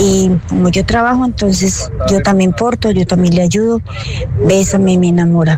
Y como yo trabajo, entonces yo también porto, yo también le ayudo. Bésame, me enamora.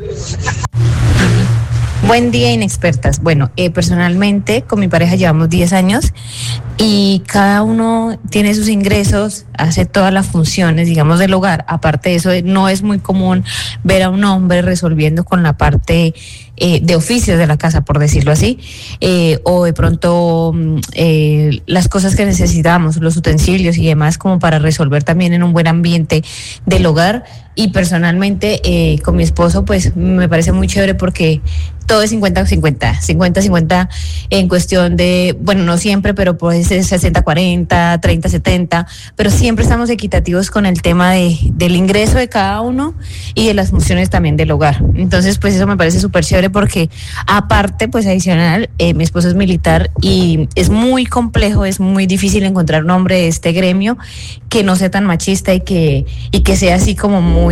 Buen día, inexpertas. Bueno, personalmente con mi pareja llevamos 10 años y cada uno tiene sus ingresos, hace todas las funciones, digamos, del hogar. Aparte de eso, no es muy común ver a un hombre resolviendo con la parte de oficios de la casa, por decirlo así, o de pronto las cosas que necesitamos, los utensilios y demás, como para resolver también en un buen ambiente del hogar. Y personalmente con mi esposo pues me parece muy chévere porque todo es 50-50, 50-50 en cuestión de, bueno, no siempre, pero pues es 60-40, 30-70, pero siempre estamos equitativos con el tema del ingreso de cada uno y de las funciones también del hogar. Entonces pues eso me parece súper chévere porque aparte pues adicional, mi esposo es militar y es muy complejo, es muy difícil encontrar un hombre de este gremio que no sea tan machista y que sea así como muy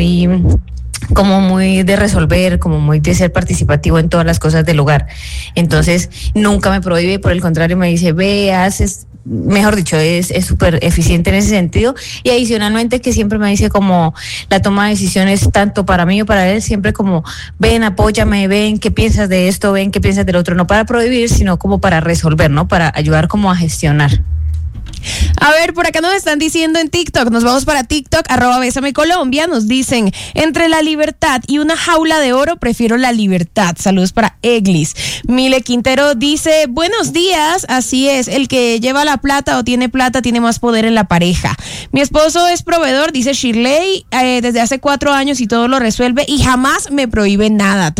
de resolver, como muy de ser participativo en todas las cosas del hogar. Entonces nunca me prohíbe, por el contrario me dice, ve, haces, mejor dicho, es súper eficiente en ese sentido. Y adicionalmente que siempre me dice como la toma de decisiones tanto para mí o para él, siempre como ven, apóyame, ven qué piensas de esto, ven qué piensas del otro, no para prohibir, sino como para resolver, ¿no? Para ayudar como a gestionar. A ver, por acá nos están diciendo en TikTok, nos vamos para TikTok, @BésameColombia, nos dicen, entre la libertad y una jaula de oro, prefiero la libertad. Saludos para Eglis. Mile Quintero dice, buenos días, así es, el que lleva la plata o tiene plata tiene más poder en la pareja. Mi esposo es proveedor, dice Shirley, desde hace 4 años y todo lo resuelve y jamás me prohíbe nada.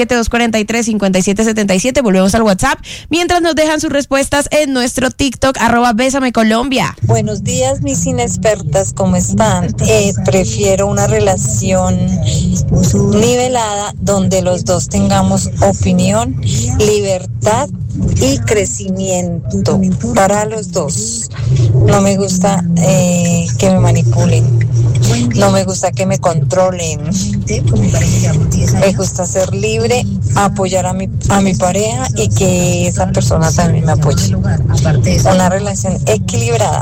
317-243-5777, volvemos al WhatsApp, mientras nos dejan sus respuestas en nuestro TikTok, @BésameColombia. Buenos días, mis inexpertas, ¿cómo están? Prefiero una relación nivelada donde los dos tengamos opinión, libertad y crecimiento para los dos. No me gusta que me manipulen, no me gusta que me controlen. Me gusta ser libre, apoyar a mi pareja y que esa persona también me apoye. Una relación equilibrada.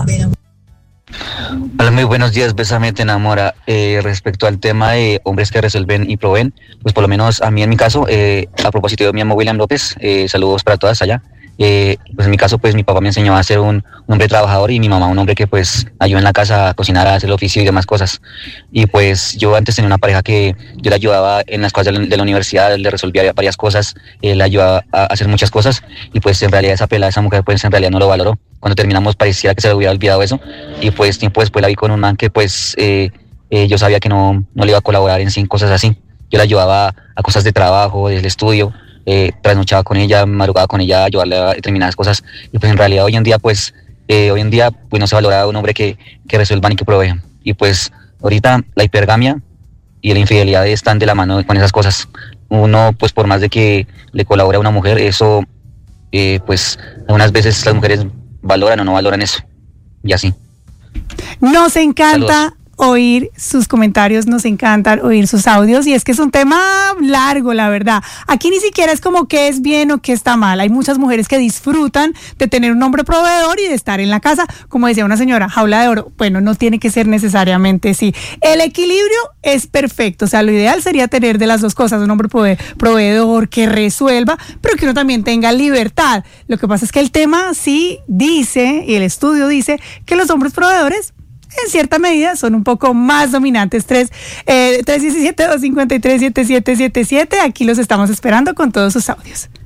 Hola, muy buenos días, Bésame te enamora. Respecto al tema de hombres que resuelven y proveen, pues por lo menos a mí en mi caso, a propósito de mi amigo William López, saludos para todas allá. Pues en mi caso, pues mi papá me enseñó a ser un hombre trabajador y mi mamá un hombre que pues ayuda en la casa a cocinar, a hacer el oficio y demás cosas. Y pues yo antes tenía una pareja que yo le ayudaba en las cosas de la universidad, le resolvía varias cosas, le ayudaba a hacer muchas cosas y pues en realidad esa mujer pues en realidad no lo valoró. Cuando terminamos parecía que se le hubiera olvidado eso y pues tiempo después la vi con un man que pues yo sabía que no le iba a colaborar en 100 cosas así. Yo le ayudaba a cosas de trabajo, del estudio, trasnochaba con ella, madrugaba con ella, ayudarle a determinadas cosas y pues en realidad hoy en día pues no se valora a un hombre que resuelvan y que provean. Y pues ahorita la hipergamia y la infidelidad están de la mano con esas cosas. Uno pues por más de que le colabore a una mujer, eso pues algunas veces las mujeres valoran o no valoran eso y así. Nos encanta. Saludos. Oír sus comentarios, nos encanta oír sus audios y es que es un tema largo, la verdad. Aquí ni siquiera es como qué es bien o qué está mal. Hay muchas mujeres que disfrutan de tener un hombre proveedor y de estar en la casa, como decía una señora, jaula de oro. Bueno, no tiene que ser necesariamente sí. El equilibrio es perfecto, o sea, lo ideal sería tener de las dos cosas, un hombre proveedor que resuelva, pero que uno también tenga libertad. Lo que pasa es que el tema sí dice, y el estudio dice, que los hombres proveedores en cierta medida son un poco más dominantes. 317-253-7777. Aquí los estamos esperando con todos sus audios.